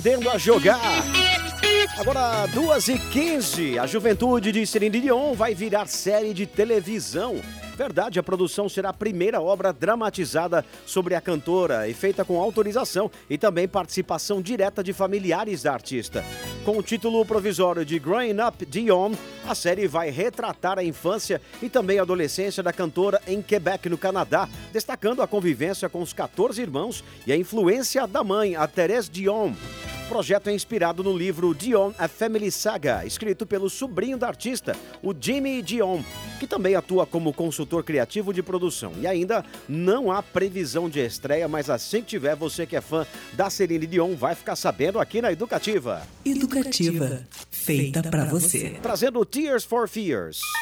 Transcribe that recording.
Tendo a jogar. Agora, 2h15, a juventude de Celine Dion vai virar série de televisão. Verdade, a produção será a primeira obra dramatizada sobre a cantora e feita com autorização e também participação direta de familiares da artista. Com o título provisório de Growing Up Dion, a série vai retratar a infância e também a adolescência da cantora em Quebec, no Canadá, destacando a convivência com os 14 irmãos e a influência da mãe, a Thérèse Dion. O projeto é inspirado no livro Dion, A Family Saga, escrito pelo sobrinho da artista, o Jimmy Dion, que também atua como consultor criativo de produção. E ainda não há previsão de estreia, mas assim que tiver, você que é fã da Celine Dion vai ficar sabendo aqui na Educativa. Educativa, feita pra você. Trazendo Tears for Fears.